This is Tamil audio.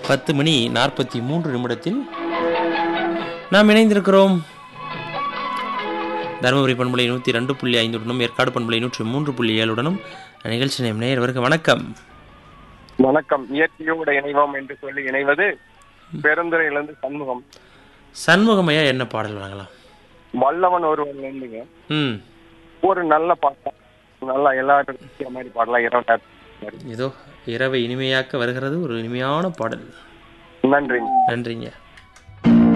10:43 நாம் இணைந்திருக்கிறோம். தருமபுரி பண்பலை 102.5 ஏற்காடு பண்பலை 103.7 நிகழ்ச்சி நேயர்களுக்கு வணக்கம். வணக்கம். இயற்கையோட இணைவோம் என்று சொல்லி இணைவது பெருந்துறையிலிருந்து சண்முகம். சண்முகம் ஐயா, என்ன பாடல் வழங்கலாம்? வல்லவன் ஒருவன் இருந்துங்க. ம், ஒரு நல்ல பாட்டா, நல்லா எல்லாரும் மாதிரி பாடலாம். இதோ இரவை இனிமையாக்க வருகிறது ஒரு இனிமையான பாடல். நன்றிங்க. நன்றிங்க.